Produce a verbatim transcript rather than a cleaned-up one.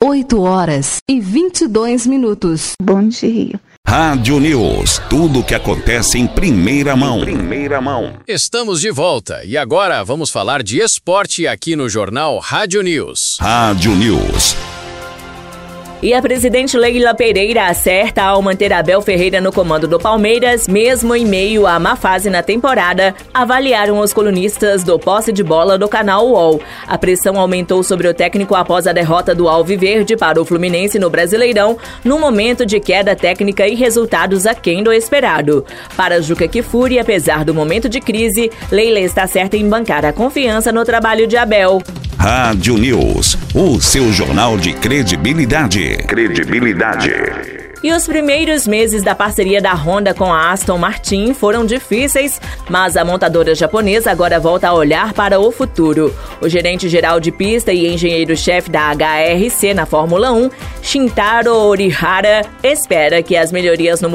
oito horas e vinte e dois minutos. Bom dia. Rádio News, tudo o que acontece em primeira mão. Primeira mão. Estamos de volta e agora vamos falar de esporte aqui no jornal Rádio News. Rádio News. E a presidente Leila Pereira acerta ao manter Abel Ferreira no comando do Palmeiras, mesmo em meio à má fase na temporada, avaliaram os colunistas do Posse de Bola do canal U O L. A pressão aumentou sobre o técnico após a derrota do Alviverde para o Fluminense no Brasileirão, num momento de queda técnica e resultados aquém do esperado. Para Juca Kfouri, apesar do momento de crise, Leila está certa em bancar a confiança no trabalho de Abel. Rádio News, o seu jornal de credibilidade. Credibilidade. E os primeiros meses da parceria da Honda com a Aston Martin foram difíceis, mas a montadora japonesa agora volta a olhar para o futuro. O gerente-geral de pista e engenheiro-chefe da H R C na Fórmula um, Shintaro Orihara, espera que as melhorias no